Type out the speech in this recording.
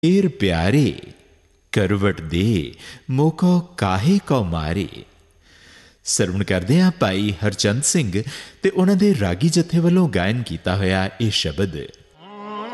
ਏਰ ਪਿਆਰੇ ਕਰਵਟ ਦੇ ਮੋਕੋ ਕਾਹੇ ਕੋ ਮਾਰੇ। ਸਰਵਣ ਕਰਦੇ ਹਾਂ ਭਾਈ ਹਰਚੰਦ ਸਿੰਘ ਤੇ ਉਹਨਾਂ ਦੇ ਰਾਗੀ ਜਥੇ ਵੱਲੋਂ ਗਾਇਨ ਕੀਤਾ ਹੋਇਆ ਇਹ ਸ਼ਬਦ